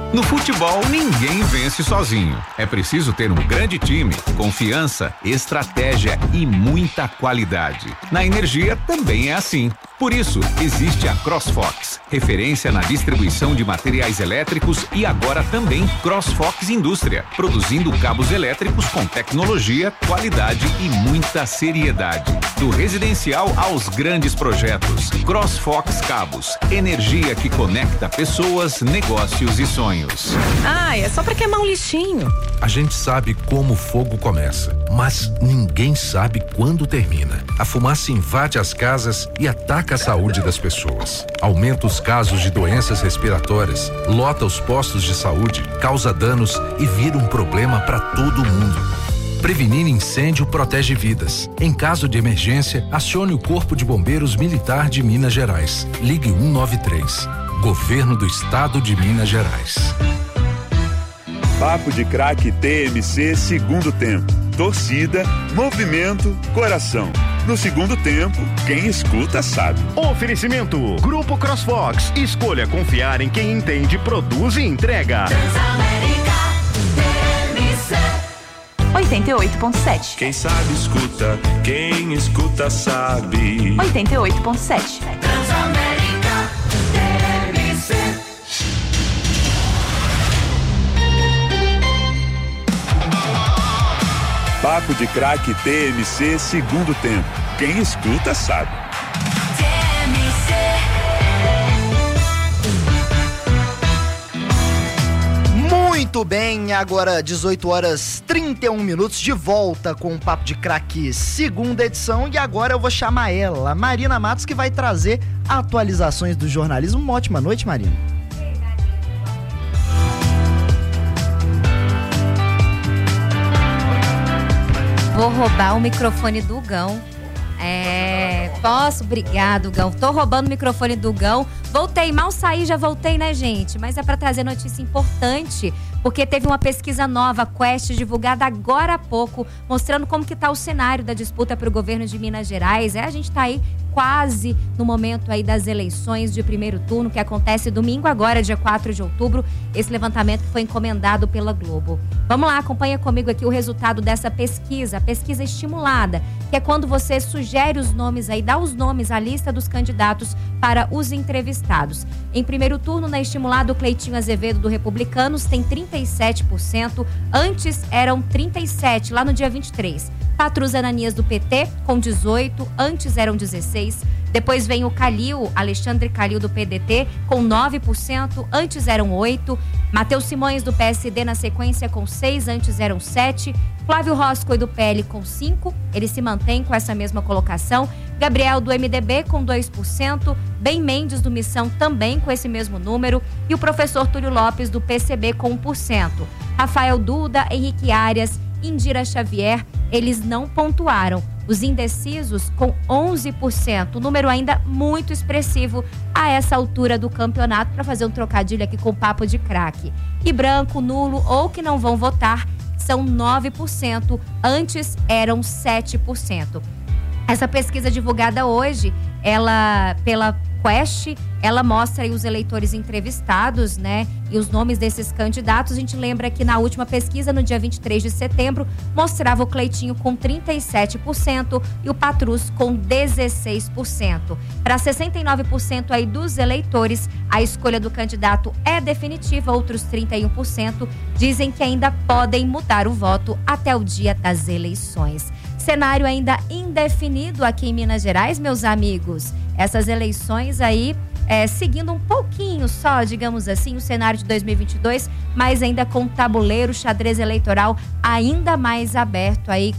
No futebol, ninguém vence sozinho. É preciso ter um grande time, confiança, estratégia e muita qualidade. Na energia também é assim. Por isso, existe a CrossFox, referência na distribuição de materiais elétricos e agora também CrossFox Indústria, produzindo cabos elétricos com tecnologia, qualidade e muita seriedade. Do residencial aos grandes projetos. CrossFox Cabos, energia que conecta pessoas, negócios e sonhos. É só pra queimar um lixinho. A gente sabe como o fogo começa, mas ninguém sabe quando termina. A fumaça invade as casas e ataca a saúde das pessoas. Aumenta os casos de doenças respiratórias, lota os postos de saúde, causa danos e vira um problema para todo mundo. Prevenir incêndio protege vidas. Em caso de emergência, acione o Corpo de Bombeiros Militar de Minas Gerais. Ligue 193. Governo do Estado de Minas Gerais. Papo de Craque TMC segundo tempo. Torcida, movimento, coração. No segundo tempo, quem escuta sabe. Oferecimento Grupo CrossFox. Escolha confiar em quem entende, produz e entrega. Transamérica TMC 88.7. Quem sabe escuta, quem escuta sabe. 88.7. Transamérica TMC. Papo de Craque TMC segundo tempo. Quem escuta sabe. Muito bem, agora 18h31, de volta com o Papo de Craque segunda edição, e agora eu vou chamar ela, Marina Matos, que vai trazer atualizações do jornalismo. Uma ótima noite, Marina. Vou roubar o microfone do Gão. Posso? Obrigado, Gão. Tô roubando o microfone do Gão. Voltei, mal saí, já voltei, né, gente? Mas é pra trazer notícia importante, porque teve uma pesquisa nova, Quest, divulgada agora há pouco, mostrando como que tá o cenário da disputa pro governo de Minas Gerais. A gente tá aí quase no momento aí das eleições de primeiro turno, que acontece domingo agora, dia 4 de outubro. Esse levantamento foi encomendado pela Globo. Vamos lá, acompanha comigo aqui o resultado dessa pesquisa, a pesquisa estimulada, que é quando você sugere os nomes aí, dá os nomes, a lista dos candidatos para os entrevistados. Em primeiro turno, na estimulada, o Cleitinho Azevedo do Republicanos tem 37%, antes eram 37%, lá no dia 23%. Patrus Ananias do PT com 18%, antes eram 16%. Depois vem o Calil, Alexandre Calil do PDT com 9%, antes eram 8%. Matheus Simões do PSD na sequência com 6%, antes eram 7%. Flávio Roscoe do PL com 5%, ele se mantém com essa mesma colocação. Gabriel do MDB com 2%, Ben Mendes do Missão também com esse mesmo número e o professor Túlio Lopes do PCB com 1%. Rafael Duda, Henrique Arias, Indira Xavier, eles não pontuaram. Os indecisos com 11%, número ainda muito expressivo a essa altura do campeonato, para fazer um trocadilho aqui com o Papo de Craque. E branco, nulo ou que não vão votar são 9%, antes eram 7%. Essa pesquisa divulgada hoje, ela pela Quest, ela mostra aí os eleitores entrevistados, né? E os nomes desses candidatos. A gente lembra que na última pesquisa, no dia 23 de setembro, mostrava o Cleitinho com 37% e o Patrus com 16%. Para 69% aí dos eleitores, a escolha do candidato é definitiva. Outros 31% dizem que ainda podem mudar o voto até o dia das eleições. Cenário ainda indefinido aqui em Minas Gerais, meus amigos. Essas eleições aí, seguindo um pouquinho só, digamos assim, o cenário de 2022, mas ainda com o tabuleiro xadrez eleitoral ainda mais aberto aí,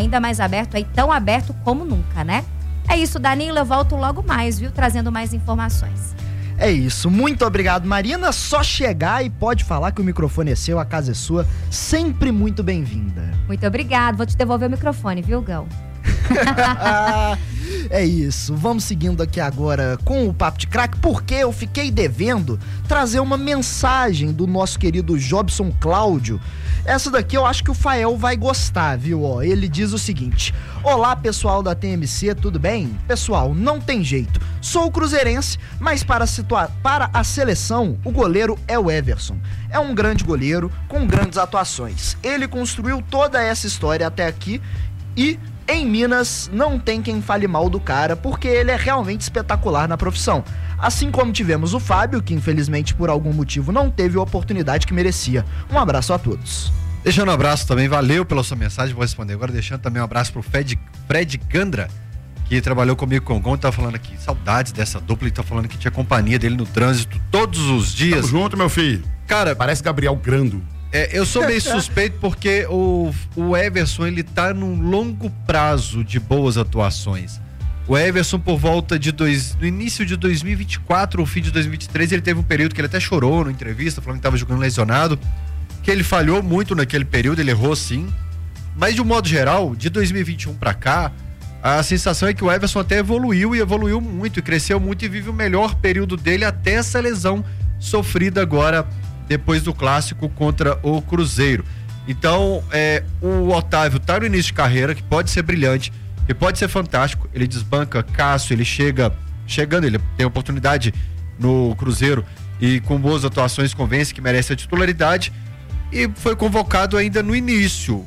tão aberto como nunca, né? É isso, Danilo, eu volto logo mais, viu? Trazendo mais informações. É isso, muito obrigado, Marina. Só chegar e pode falar que o microfone é seu, a casa é sua. Sempre muito bem-vinda. Muito obrigado, vou te devolver o microfone, viu, Gão? É isso, vamos seguindo aqui agora com o Papo de Craque, porque eu fiquei devendo trazer uma mensagem do nosso querido Jobson Cláudio. Essa daqui eu acho que o Fael vai gostar, viu? Ó, ele diz o seguinte: olá pessoal da TMC, tudo bem? Pessoal, não tem jeito, sou cruzeirense, mas para a seleção, o goleiro é o Everson. É um grande goleiro com grandes atuações. Ele construiu toda essa história até aqui e em Minas não tem quem fale mal do cara, porque ele é realmente espetacular na profissão. Assim como tivemos o Fábio, que infelizmente por algum motivo não teve a oportunidade que merecia. Um abraço a todos. Deixando um abraço também, valeu pela sua mensagem, vou responder agora, deixando também um abraço pro Fred Gandra, que trabalhou comigo com o Gon, tá falando aqui, saudades dessa dupla, e tá falando que tinha companhia dele no trânsito todos os dias. Tamo junto, meu filho. Cara, parece Gabriel Grando. Eu sou meio suspeito porque o Everson, ele tá num longo prazo de boas atuações. O Everson, por volta no início de 2024 ou fim de 2023, ele teve um período que ele até chorou na entrevista, falando que tava jogando lesionado, que ele falhou muito naquele período, ele errou sim, mas de um modo geral, de 2021 pra cá, a sensação é que o Everson até evoluiu muito, e cresceu muito e vive o melhor período dele até essa lesão sofrida agora depois do clássico contra o Cruzeiro. Então, o Otávio tá no início de carreira, que pode ser brilhante, que pode ser fantástico, ele desbanca Cássio, ele chegando, ele tem oportunidade no Cruzeiro e com boas atuações convence que merece a titularidade e foi convocado ainda no início.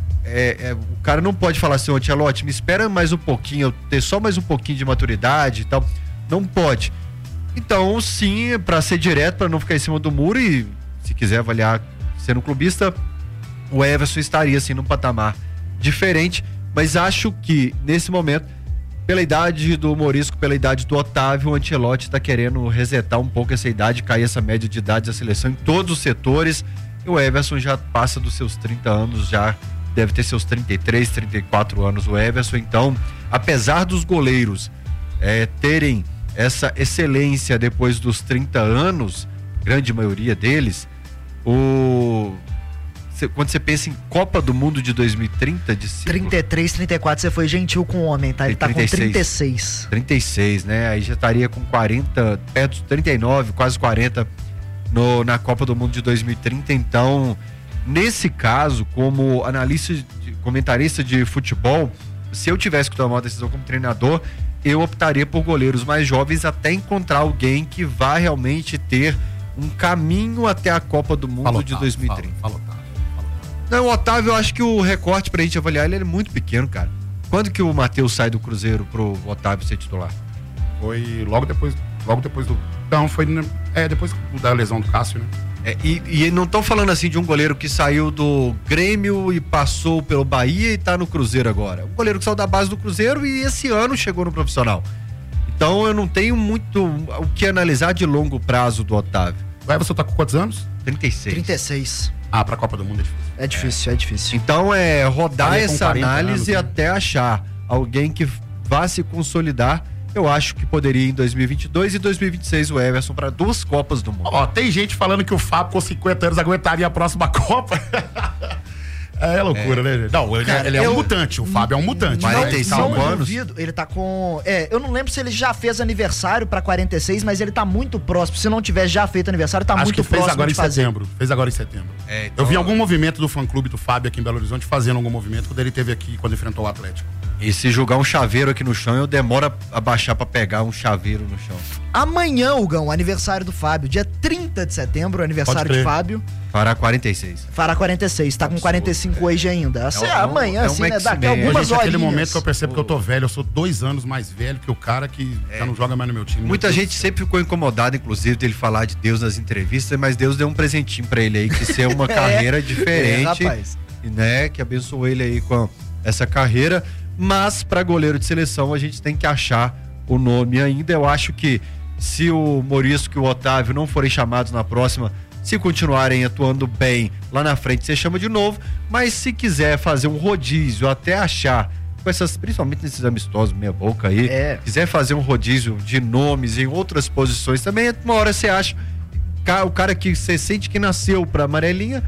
O cara não pode falar assim, Ancelotti, me espera mais um pouquinho, eu ter só mais um pouquinho de maturidade e tal, não pode. Então, sim, para ser direto, para não ficar em cima do muro e se quiser avaliar sendo clubista, o Everson estaria assim num patamar diferente, mas acho que nesse momento, pela idade do Morisco, pela idade do Otávio, o Ancelotti está querendo resetar um pouco essa idade, cair essa média de idade da seleção em todos os setores, e o Everson já passa dos seus 30 anos, já deve ter seus 33, 34 anos o Everson, então, apesar dos goleiros terem essa excelência depois dos 30 anos, grande maioria deles, quando você pensa em Copa do Mundo de 2030, de 33, 34, você foi gentil com o homem, tá? Ele tá com 36. 36, né? Aí já estaria com 40, perto de 39, quase 40 na Copa do Mundo de 2030. Então, nesse caso, como comentarista de futebol, se eu tivesse que tomar uma decisão como treinador, eu optaria por goleiros mais jovens até encontrar alguém que vá realmente ter um caminho até a Copa do Mundo de 2030. Não, o Otávio, eu acho que o recorte pra gente avaliar ele é muito pequeno, cara. Quando que o Matheus sai do Cruzeiro pro Otávio ser titular? Foi logo depois do... Não, foi depois da lesão do Cássio, né? E não estão falando assim de um goleiro que saiu do Grêmio e passou pelo Bahia e tá no Cruzeiro agora. Um goleiro que saiu da base do Cruzeiro e esse ano chegou no profissional. Então eu não tenho muito o que analisar de longo prazo do Otávio. O Everson tá com quantos anos? 36. Ah, pra Copa do Mundo é difícil. É difícil. Então rodar essa análise até achar alguém que vá se consolidar. Eu acho que poderia em 2022 e 2026 o Everson para 2 Copas do Mundo. Tem gente falando que o Fábio com 50 anos aguentaria a próxima Copa. É loucura, né, gente? Não, ele é um mutante, o Fábio é um mutante. 45 anos. Duvido, ele tá com... eu não lembro se ele já fez aniversário pra 46, mas ele tá muito próximo. Se não tiver já feito aniversário, tá muito próximo de fazer. Fez agora em setembro. Então... Eu vi algum movimento do fã-clube do Fábio aqui em Belo Horizonte fazendo algum movimento quando ele esteve aqui, quando enfrentou o Atlético. E se jogar um chaveiro aqui no chão, eu demoro a baixar pra pegar um chaveiro no chão. Amanhã, Hugão, aniversário do Fábio. Dia 30 de setembro, aniversário de Fábio. Fará 46. Fará 46, tá com 45 hoje ainda. Amanhã, assim, né? Daqui algumas horas. Naquele momento que eu percebo que eu tô velho, eu sou 2 anos mais velho que o cara que já não joga mais no meu time. Muita gente sempre ficou incomodada, inclusive, dele falar de Deus nas entrevistas, mas Deus deu um presentinho pra ele aí, que ser uma carreira diferente, né? Que abençoou ele aí com essa carreira. Mas para goleiro de seleção a gente tem que achar o nome ainda. Eu acho que se o Morisco e o Otávio não forem chamados na próxima, se continuarem atuando bem lá na frente, você chama de novo. Mas se quiser fazer um rodízio até achar, com essas, principalmente nesses amistosos meia boca aí, quiser fazer um rodízio de nomes em outras posições também, uma hora você acha o cara que você sente que nasceu pra amarelinha,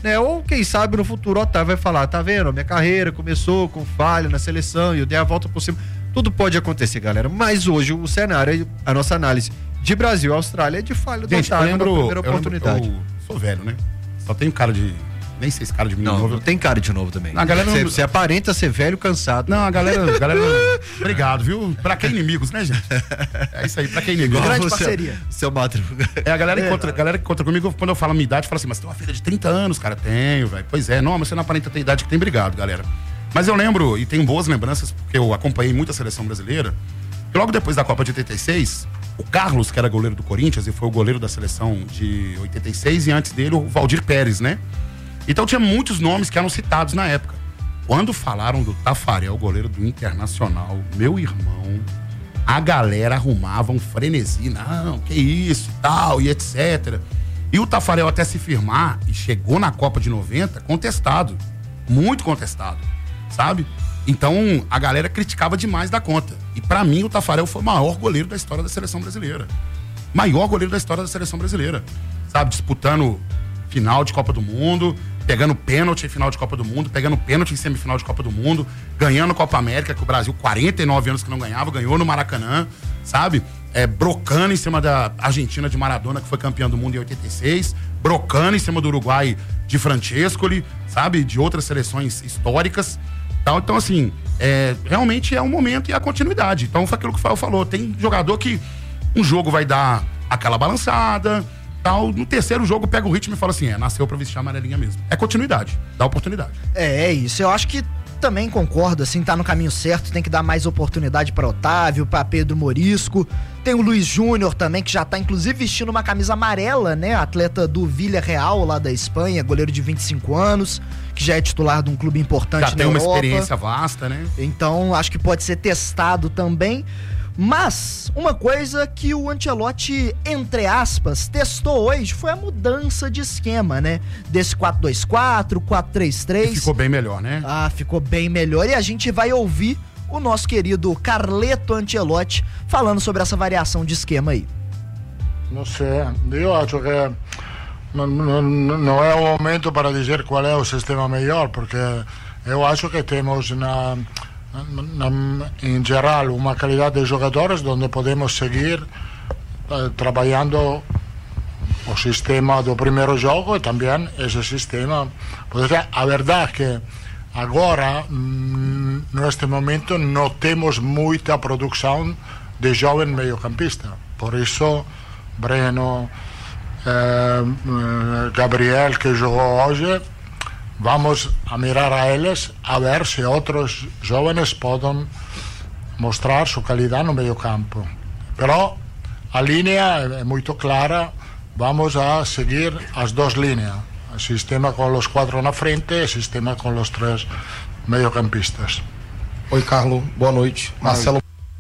né? Ou quem sabe no futuro o Otávio vai falar, tá vendo? Minha carreira começou com falha na seleção e eu dei a volta por cima. Tudo pode acontecer, galera. Mas hoje o cenário, a nossa análise de Brasil e Austrália é de falha do Otávio na primeira oportunidade. Eu sou velho, né? Só tenho cara de... Nem sei se cara de menino novo. Não tem cara de novo também. A galera você aparenta ser velho, cansado. Não, a galera... Obrigado, viu? Pra que inimigos, né, gente? É isso aí, pra que inimigos. Grande parceria. Seu Madruga. A galera que encontra comigo, quando eu falo a minha idade, fala assim, mas você tem uma filha de 30 anos, cara? Tenho, velho. Pois é, não, mas você não aparenta ter idade que tem. Obrigado, galera. Mas eu lembro, e tenho boas lembranças, porque eu acompanhei muito a seleção brasileira, que logo depois da Copa de 86, o Carlos, que era goleiro do Corinthians, e foi o goleiro da seleção de 86, e antes dele o Valdir Pérez, né? Então tinha muitos nomes que eram citados na época. Quando falaram do Tafarel, goleiro do Internacional, meu irmão, a galera arrumava um frenesi. Não, que isso, tal, e etc. E o Tafarel até se firmar, e chegou na Copa de 90 contestado. Muito contestado, sabe? Então a galera criticava demais da conta. E pra mim o Tafarel foi o maior goleiro da história da seleção brasileira. Maior goleiro da história da seleção brasileira. Sabe, disputando final de Copa do Mundo, pegando pênalti em final de Copa do Mundo, pegando pênalti em semifinal de Copa do Mundo, ganhando Copa América, que o Brasil, 49 anos que não ganhava, ganhou no Maracanã, sabe? Brocando em cima da Argentina de Maradona, que foi campeão do mundo em 86, brocando em cima do Uruguai de Francescoli, sabe? De outras seleções históricas. Então, assim, realmente é um momento e a continuidade. Então, foi aquilo que o Fael falou. Tem jogador que um jogo vai dar aquela balançada, tal. No terceiro jogo pega o ritmo e fala assim, nasceu pra vestir a amarelinha mesmo. É continuidade, dá oportunidade. É isso. Eu acho que também concordo, assim, tá no caminho certo, tem que dar mais oportunidade pra Otávio, pra Pedro Morisco. Tem o Luiz Júnior também, que já tá inclusive vestindo uma camisa amarela, né? Atleta do Villarreal, lá da Espanha, goleiro de 25 anos, que já é titular de um clube importante na Europa. Já tem uma experiência vasta, né? Então, acho que pode ser testado também. Mas, uma coisa que o Ancelotti, entre aspas, testou hoje foi a mudança de esquema, né? Desse 4-2-4, 4-3-3. Ficou bem melhor, né? Ficou bem melhor. E a gente vai ouvir o nosso querido Carleto Ancelotti falando sobre essa variação de esquema aí. Não sei, eu acho que não é o momento para dizer qual é o sistema melhor, porque eu acho que temos em geral uma qualidade de jogadores onde podemos seguir trabalhando o sistema do primeiro jogo e também esse sistema. A verdade é que agora, neste momento, não temos muita produção de jovem meio-campista. Por isso, Breno, Gabriel, que jogou hoje, vamos a mirar a eles a ver se outros jovens podem mostrar sua qualidade no meio-campo. Pero a linha é muito clara, vamos a seguir as duas linhas. O sistema com os 4 na frente e o sistema com os 3 meio-campistas. Oi, Carlos, boa noite. Marcelo.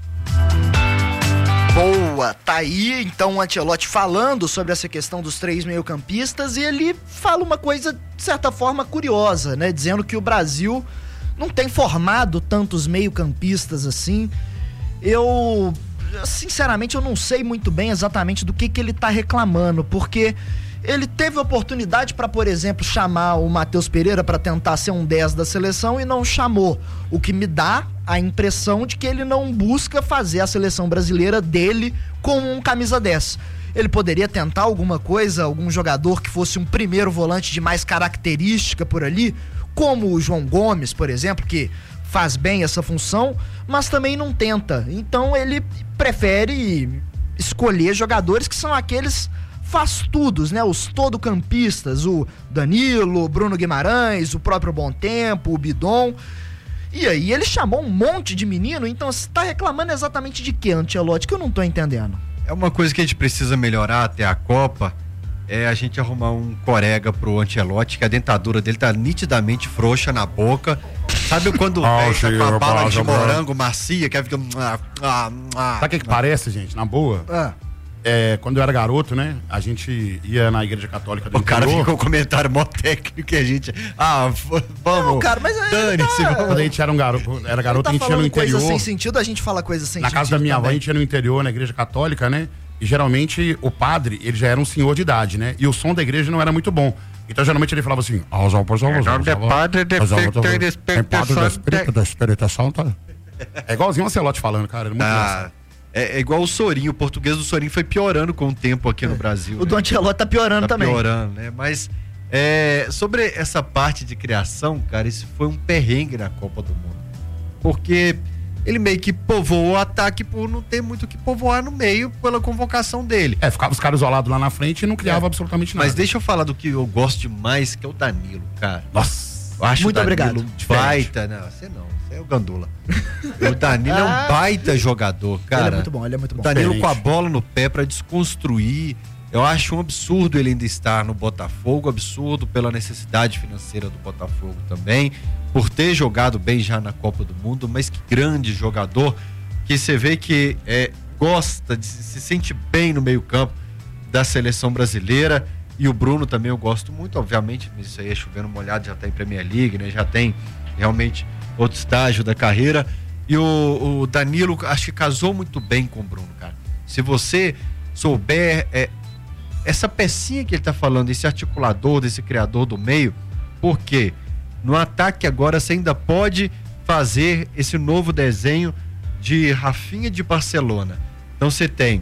Boa, tá aí então o Ancelotti falando sobre essa questão dos 3 meio-campistas, e ele fala uma coisa, de certa forma, curiosa, né? Dizendo que o Brasil não tem formado tantos meio-campistas assim. Eu, sinceramente, eu não sei muito bem exatamente do que ele tá reclamando, porque ele teve oportunidade para, por exemplo, chamar o Matheus Pereira para tentar ser um 10 da seleção e não chamou, o que me dá a impressão de que ele não busca fazer a seleção brasileira dele como um camisa 10. Ele poderia tentar alguma coisa, algum jogador que fosse um primeiro volante de mais característica por ali, como o João Gomes, por exemplo, que faz bem essa função, mas também não tenta. Então ele prefere escolher jogadores que são aqueles faz-tudos, né? Os todo-campistas, o Danilo, o Bruno Guimarães, o próprio Bom Tempo, o Bidon. E aí ele chamou um monte de menino, então você tá reclamando exatamente de quê, Ancelotti? Que eu não tô entendendo. É uma coisa que a gente precisa melhorar até a Copa, é a gente arrumar um corega pro Ancelotti, que a dentadura dele tá nitidamente frouxa na boca. Sabe quando fecha com a bala de morango macia, que fica... Sabe o que parece, gente? Na boa? Quando eu era garoto, né? A gente ia na igreja católica do interior. O cara ficou com um comentário mó técnico que a gente... vamos... Não, cara, mas dane-se. Quando a gente era garoto, a gente ia no interior. Coisa sem sentido, a gente fala coisa sem na sentido. Na casa da minha também. avó, a gente ia no interior, na igreja católica, né? E geralmente o padre, ele já era um senhor de idade, né? E o som da igreja não era muito bom. Então, geralmente, ele falava assim... É igualzinho o Ancelotti falando, cara. Muito engraçado. É igual o Sorinho. O português do Sorinho foi piorando com o tempo aqui no Brasil. O do Ancelotti tá piorando também. Piorando, né? Mas sobre essa parte de criação, cara, isso foi um perrengue na Copa do Mundo. Porque ele meio que povoou o ataque por não ter muito o que povoar no meio pela convocação dele. Ficava os caras isolados lá na frente e não criava absolutamente nada. Mas deixa eu falar do que eu gosto demais, que é o Danilo, cara. Nossa, eu acho muito o Danilo obrigado. Baita. Não, você é o Gandula. O Danilo é um baita jogador, cara. Ele é muito bom, ele é muito bom. O Danilo com a bola no pé pra desconstruir. Eu acho um absurdo ele ainda estar no Botafogo, absurdo pela necessidade financeira do Botafogo também, por ter jogado bem já na Copa do Mundo, mas que grande jogador, que você vê que gosta, se sente bem no meio-campo da seleção brasileira. E o Bruno também eu gosto muito, obviamente, isso aí é chovendo molhado, já tá em Premier League, né? Já tem realmente outro estágio da carreira. E o Danilo, acho que casou muito bem com o Bruno, cara. Se você souber essa pecinha que ele tá falando, esse articulador, desse criador do meio, porque no ataque agora você ainda pode fazer esse novo desenho de Rafinha de Barcelona. Então você tem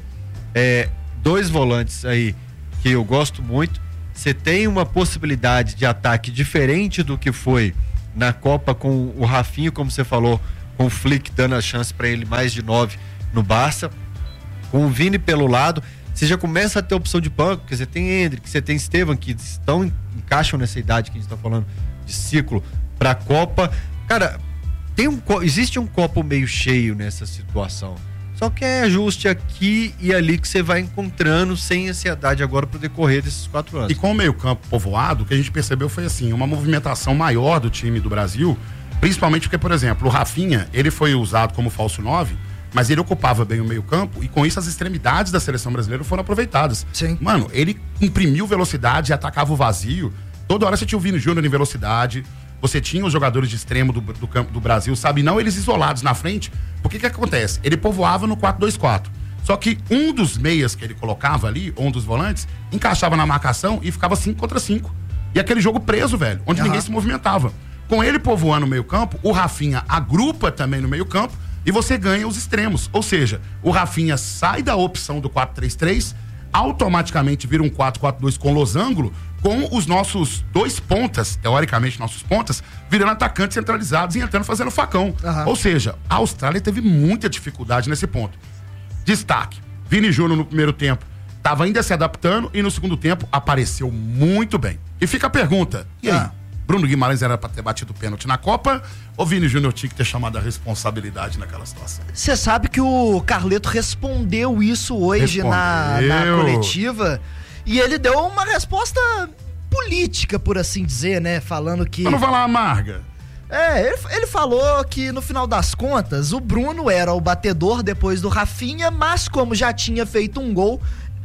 2 volantes aí que eu gosto muito, você tem uma possibilidade de ataque diferente do que foi na Copa com o Rafinha, como você falou, com o Flick dando a chance para ele mais de 9 no Barça, com o Vini pelo lado, você já começa a ter opção de banco, porque você tem Endrick, você tem Estevam, que encaixam nessa idade que a gente está falando de ciclo para a Copa. Cara, existe um copo meio cheio nessa situação. Só que é ajuste aqui e ali que você vai encontrando sem ansiedade agora pro decorrer desses 4 anos. E com o meio-campo povoado, o que a gente percebeu foi assim, uma movimentação maior do time do Brasil, principalmente porque, por exemplo, o Rafinha, ele foi usado como falso 9, mas ele ocupava bem o meio-campo e com isso as extremidades da seleção brasileira foram aproveitadas. Sim. Mano, ele imprimiu velocidade, atacava o vazio. Toda hora você tinha o Vini Júnior em velocidade. Você tinha os jogadores de extremo do campo do Brasil, sabe? Não eles isolados na frente. Porque que acontece? Ele povoava no 4-2-4. Só que um dos meias que ele colocava ali, um dos volantes, encaixava na marcação e ficava 5 contra 5. E aquele jogo preso, velho, onde ninguém se movimentava. Com ele povoando no meio campo, o Rafinha agrupa também no meio campo e você ganha os extremos. Ou seja, o Rafinha sai da opção do 4-3-3, automaticamente vira um 4-4-2 com losango, com os nossos 2 pontas, teoricamente nossos pontas, virando atacantes centralizados e entrando fazendo facão. Ou seja, a Austrália teve muita dificuldade nesse ponto. Destaque, Vini Júnior no primeiro tempo estava ainda se adaptando e no segundo tempo apareceu muito bem. E fica a pergunta, e aí? Bruno Guimarães era para ter batido o pênalti na Copa ou Vini Júnior tinha que ter chamado a responsabilidade naquela situação? Você sabe que o Carleto respondeu isso hoje na coletiva e ele deu uma resposta política, por assim dizer, né? Falando que... Pra não falar amarga. Ele falou que no final das contas o Bruno era o batedor depois do Rafinha, mas como já tinha feito um gol...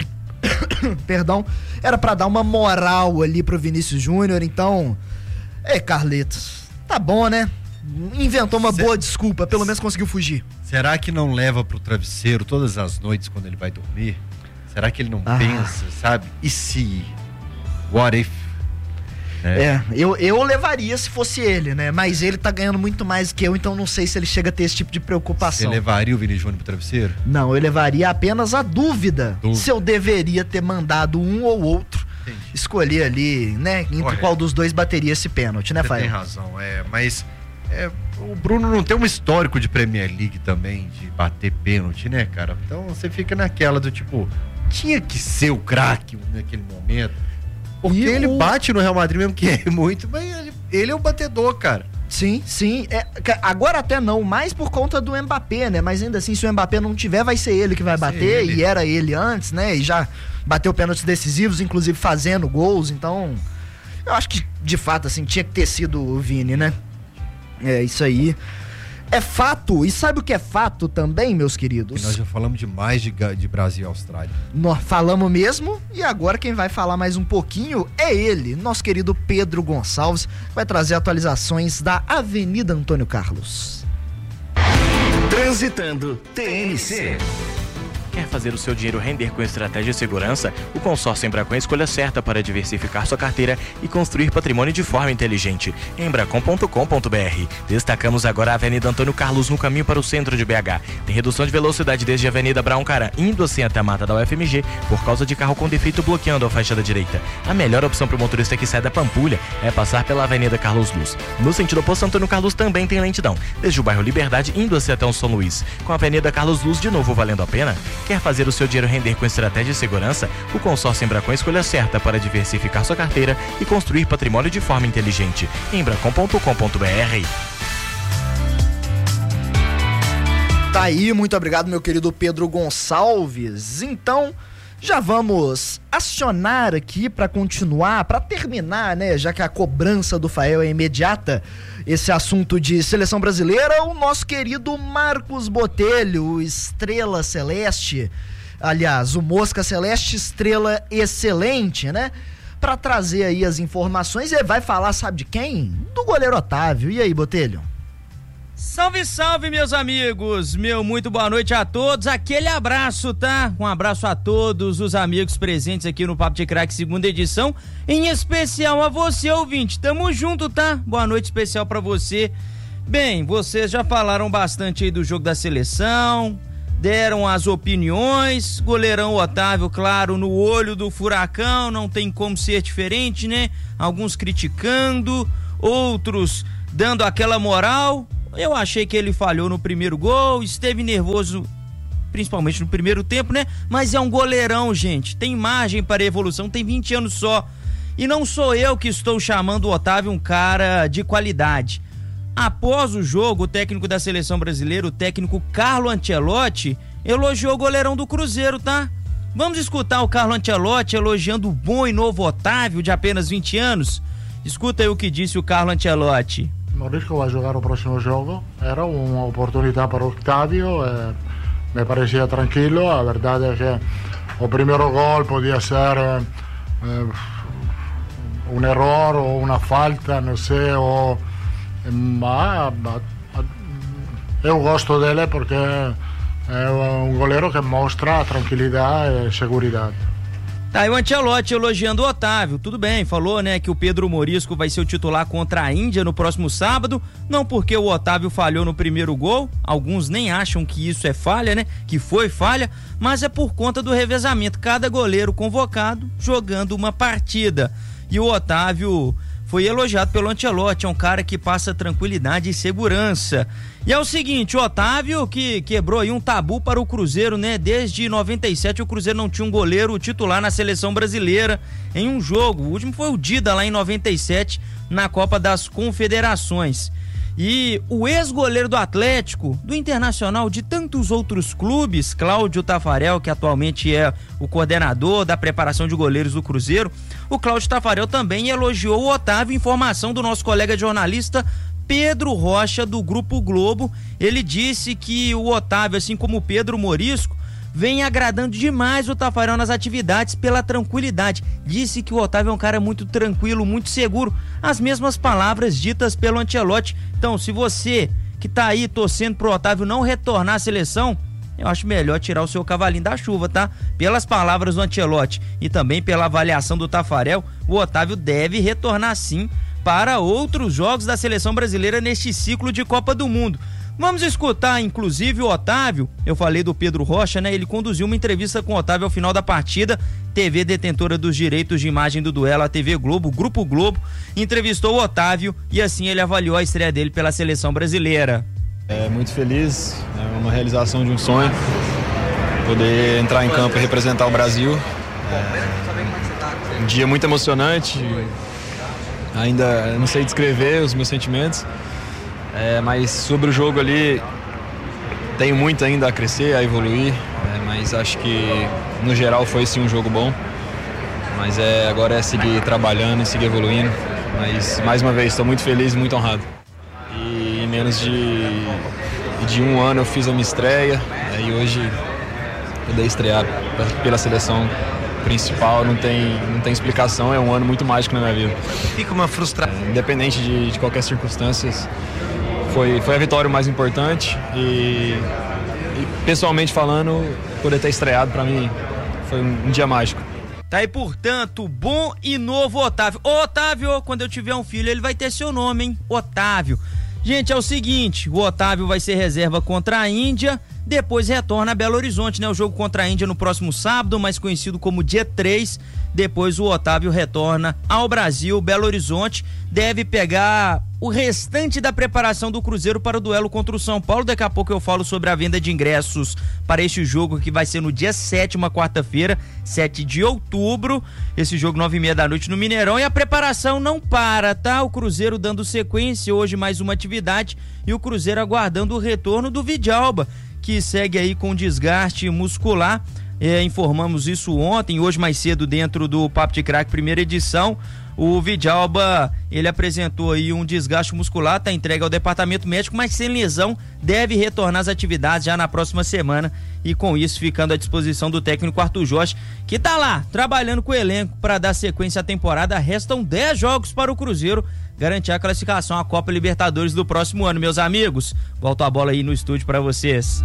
Perdão, era pra dar uma moral ali pro Vinícius Júnior, então... Carletos, tá bom, né? Inventou uma boa desculpa, pelo menos conseguiu fugir. Será que não leva pro travesseiro todas as noites quando ele vai dormir? Será que ele não pensa, sabe? E se? What if? Eu levaria se fosse ele, né? Mas ele tá ganhando muito mais que eu, então não sei se ele chega a ter esse tipo de preocupação. Você levaria o Vini Júnior pro travesseiro? Não, eu levaria apenas a dúvida se eu deveria ter mandado um ou outro escolher ali, né? Entre qual dos dois bateria esse pênalti, né, Fael? Tem razão, mas o Bruno não tem um histórico de Premier League também, de bater pênalti, né, cara? Então você fica naquela do tipo, tinha que ser o craque naquele momento. Porque ele bate no Real Madrid mesmo que é muito, mas ele é o batedor, cara. Sim. Agora até não, mais por conta do Mbappé, né? Mas ainda assim, se o Mbappé não tiver, vai ser ele que vai bater, e era ele antes, né? E já bateu pênaltis decisivos, inclusive fazendo gols, então eu acho que, de fato, assim, tinha que ter sido o Vini, né? Isso aí. É fato, e sabe o que é fato também, meus queridos? E nós já falamos demais de Brasil e Austrália. Nós falamos mesmo, e agora quem vai falar mais um pouquinho é ele, nosso querido Pedro Gonçalves, que vai trazer atualizações da Avenida Antônio Carlos. Transitando TNC. Quer fazer o seu dinheiro render com estratégia e segurança? O consórcio Embracon é a escolha certa para diversificar sua carteira e construir patrimônio de forma inteligente. Embracon.com.br. Destacamos agora a Avenida Antônio Carlos, no caminho para o centro de BH. Tem redução de velocidade desde a Avenida Brown Caran, indo assim até a mata da UFMG, por causa de carro com defeito bloqueando a faixa da direita. A melhor opção para o motorista que sai da Pampulha é passar pela Avenida Carlos Luz. No sentido oposto, Antônio Carlos também tem lentidão, desde o bairro Liberdade, indo assim até o São Luís. Com a Avenida Carlos Luz de novo valendo a pena? Quer fazer o seu dinheiro render com estratégia e segurança? O consórcio Embracon é a escolha certa para diversificar sua carteira e construir patrimônio de forma inteligente. Embracon.com.br. Tá aí, muito obrigado, meu querido Pedro Gonçalves. Então, já vamos acionar aqui para continuar, para terminar, né? Já que a cobrança do Fael é imediata, esse assunto de seleção brasileira, o nosso querido Marcos Botelho, o Estrela Celeste, aliás, o Mosca Celeste, estrela excelente, né? Para trazer aí as informações, e vai falar, sabe de quem? Do goleiro Otávio. E aí, Botelho? Salve, salve, meus amigos, meu muito boa noite a todos, aquele abraço, tá? Um abraço a todos os amigos presentes aqui no Papo de Craque segunda edição, em especial a você, ouvinte, tamo junto, tá? Boa noite especial pra você. Bem, vocês já falaram bastante aí do jogo da seleção, deram as opiniões, goleirão Otávio, claro, no olho do furacão, não tem como ser diferente, né? Alguns criticando, outros dando aquela moral. Eu achei que ele falhou no primeiro gol, esteve nervoso, principalmente no primeiro tempo, né? Mas é um goleirão, gente, tem margem para evolução, tem 20 anos só. E não sou eu que estou chamando o Otávio um cara de qualidade. Após o jogo, o técnico da seleção brasileira, o técnico Carlo Ancelotti, elogiou o goleirão do Cruzeiro, tá? Vamos escutar o Carlo Ancelotti elogiando o bom e novo Otávio, de apenas 20 anos? Escuta aí o que disse o Carlo Ancelotti. Maurício vai jogar o próximo jogo, era uma oportunidade para o Octavio, me parecia tranquilo, a verdade é que o primeiro gol podia ser um erro ou uma falta, não sei, mas eu gosto dele porque é um goleiro que mostra tranquilidade e segurança. Tá aí o Ancelotti elogiando o Otávio, tudo bem, falou, né, que o Pedro Morisco vai ser o titular contra a Índia no próximo sábado, não porque o Otávio falhou no primeiro gol, alguns nem acham que isso é falha, né, que foi falha, mas é por conta do revezamento, cada goleiro convocado jogando uma partida, e o Otávio foi elogiado pelo Ancelotti, é um cara que passa tranquilidade e segurança. E é o seguinte, o Otávio que quebrou aí um tabu para o Cruzeiro, né? Desde 97 o Cruzeiro não tinha um goleiro titular na seleção brasileira em um jogo. O último foi o Dida lá em 97 na Copa das Confederações. E o ex-goleiro do Atlético, do Internacional, de tantos outros clubes, Cláudio Tafarel, que atualmente é o coordenador da preparação de goleiros do Cruzeiro, o Cláudio Tafarel também elogiou o Otávio, informação do nosso colega jornalista Pedro Rocha, do Grupo Globo. Ele disse que o Otávio, assim como o Pedro Morisco, vem agradando demais o Tafarel nas atividades pela tranquilidade. Disse que o Otávio é um cara muito tranquilo, muito seguro. As mesmas palavras ditas pelo Ancelotti. Então, se você que tá aí torcendo pro Otávio não retornar à seleção, eu acho melhor tirar o seu cavalinho da chuva, tá? Pelas palavras do Ancelotti e também pela avaliação do Tafarel, o Otávio deve retornar sim para outros jogos da seleção brasileira neste ciclo de Copa do Mundo. Vamos escutar, inclusive, o Otávio. Eu falei do Pedro Rocha, né? Ele conduziu uma entrevista com o Otávio ao final da partida. TV detentora dos direitos de imagem do duelo, a TV Globo, Grupo Globo, entrevistou o Otávio e assim ele avaliou a estreia dele pela seleção brasileira. Muito feliz, é uma realização de um sonho, poder entrar em campo e representar o Brasil. Um dia muito emocionante, ainda não sei descrever os meus sentimentos. Mas sobre o jogo ali, tenho muito ainda a crescer, a evoluir, mas acho que no geral foi sim um jogo bom, mas agora é seguir trabalhando e seguir evoluindo, mas mais uma vez estou muito feliz e muito honrado. E em menos de um ano eu fiz a minha estreia, e hoje poder estrear pela seleção principal não tem explicação, é um ano muito mágico na minha vida. Fica uma frustração. Independente de qualquer circunstância, foi a vitória o mais importante e pessoalmente falando, poder ter estreado para mim foi um dia mágico. Tá aí, portanto, bom e novo Otávio. Ô, Otávio, quando eu tiver um filho, ele vai ter seu nome, hein? Otávio. Gente, é o seguinte, o Otávio vai ser reserva contra a Índia, depois retorna a Belo Horizonte, né? O jogo contra a Índia no próximo sábado, mais conhecido como dia 3. Depois o Otávio retorna ao Brasil, Belo Horizonte, deve pegar o restante da preparação do Cruzeiro para o duelo contra o São Paulo. Daqui a pouco eu falo sobre a venda de ingressos para este jogo que vai ser no dia 7, uma quarta-feira, 7 de outubro. Esse jogo 9h30 da noite no Mineirão, e a preparação não para, tá? O Cruzeiro dando sequência, hoje mais uma atividade, e o Cruzeiro aguardando o retorno do Vidalba, que segue aí com desgaste muscular. Informamos isso ontem, hoje mais cedo dentro do Papo de Craque, primeira edição. O Vidalba, ele apresentou aí um desgaste muscular, tá entregue ao departamento médico, mas sem lesão, deve retornar às atividades já na próxima semana, e com isso ficando à disposição do técnico Arthur Jorge, que tá lá trabalhando com o elenco para dar sequência à temporada. Restam 10 jogos para o Cruzeiro garantir a classificação à Copa Libertadores do próximo ano, meus amigos. Volto a bola aí no estúdio para vocês.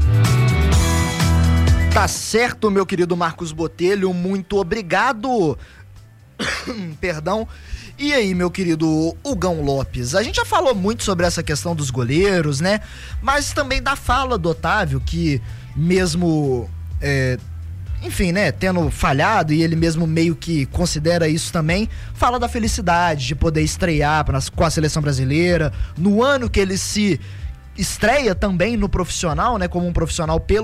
Tá certo, meu querido Marcos Botelho, muito obrigado. Perdão. E aí, meu querido Hugão Lopes, a gente já falou muito sobre essa questão dos goleiros, né? Mas também da fala do Otávio, que mesmo, enfim, né, tendo falhado, e ele mesmo meio que considera isso também, fala da felicidade de poder estrear com a seleção brasileira, no ano que ele se estreia também no profissional, né, como um profissional pelo